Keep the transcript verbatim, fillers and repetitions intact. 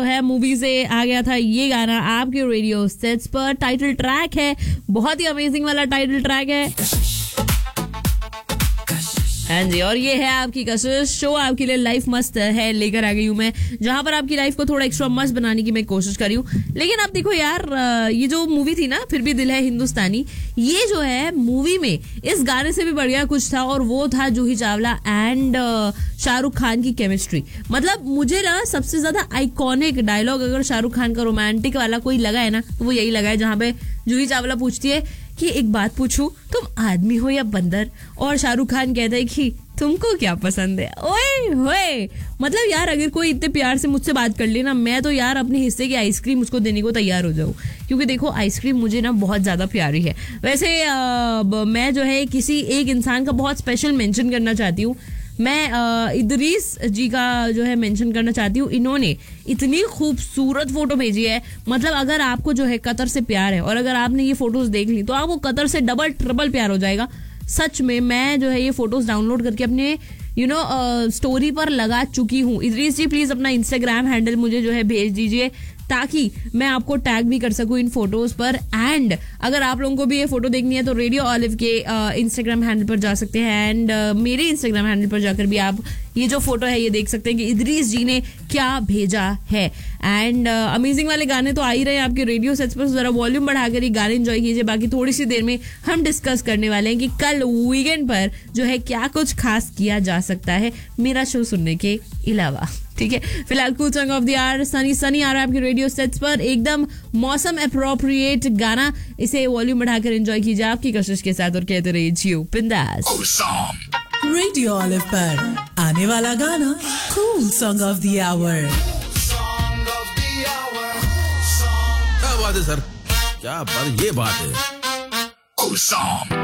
है मूवी से आ गया था ये गाना आपके रेडियो सेट्स पर। टाइटल ट्रैक है, बहुत ही अमेजिंग वाला टाइटल ट्रैक है। हाँ जी, और ये है आपकी कशिश शो आपके लिए लाइफ मस्त है लेकर आ गई हूँ मैं, जहां पर आपकी लाइफ को थोड़ा एक्स्ट्रा मस्त बनाने की मैं कोशिश कर रही हूँ। लेकिन आप देखो यार, ये जो मूवी थी ना फिर भी दिल है हिंदुस्तानी, ये जो है मूवी में इस गाने से भी बढ़िया कुछ था, और वो था जूही चावला एंड शाहरुख खान की केमिस्ट्री। मतलब मुझे ना सबसे ज्यादा आइकॉनिक डायलॉग अगर शाहरुख खान का रोमांटिक वाला कोई लगा है ना तो वो यही लगा है, जहां पे जूही चावला पूछती है कि एक बात पूछूं, तुम आदमी हो या बंदर, और शाहरुख खान कहता है कि तुमको क्या पसंद है। ओए होए, मतलब यार अगर कोई इतने प्यार से मुझसे बात कर ले ना, मैं तो यार अपने हिस्से की आइसक्रीम उसको देने को तैयार हो जाऊं, क्योंकि देखो आइसक्रीम मुझे ना बहुत ज्यादा प्यारी है। वैसे आ, मैं जो है किसी एक इंसान का बहुत स्पेशल मेंशन करना चाहती हूँ। मैं इदरीस जी का जो है मेंशन करना चाहती हूँ। इन्होंने इतनी खूबसूरत फोटो भेजी है, मतलब अगर आपको जो है कतर से प्यार है और अगर आपने ये फोटोज देख ली तो आपको कतर से डबल ट्रिपल प्यार हो जाएगा। सच में मैं जो है ये फोटोज डाउनलोड करके अपने यू नो स्टोरी पर लगा चुकी हूँ। इदरीस जी प्लीज अपना इंस्टाग्राम हैंडल मुझे जो है भेज दीजिए, ताकि मैं आपको टैग भी कर सकूं इन फोटोज पर। एंड अगर आप लोगों को भी ये फोटो देखनी है तो रेडियो ऑलिव के इंस्टाग्राम हैंडल पर जा सकते हैं, एंड uh, मेरे इंस्टाग्राम हैंडल पर जाकर भी आप ये जो फोटो है ये देख सकते हैं कि इदरीस जी ने क्या भेजा है। एंड अमेजिंग uh, वाले गाने तो आ ही रहे हैं आपके रेडियो सेट्स पर, जरा वॉल्यूम बढ़ाकर ये गाने एंजॉय कीजिए। बाकी थोड़ी सी देर में हम डिस्कस करने वाले हैं कि कल वीकेंड पर जो है क्या कुछ खास किया जा सकता है मेरा शो सुनने के अलावा। ठीक है, फिलहाल cool song of the our Sunny Sunny आ रहा है आपके रेडियो सेट्स पर, एकदम मौसम अप्रोप्रिएट गाना। इसे वॉल्यूम बढ़ाकर एंजॉय कीजिए आपकी कशिश के साथ और कहते रहिए जियो बिंदास। रेडियो ऑलिव पर आने वाला गाना cool song of the our. क्या बात है सर, क्या बात, ये बात है।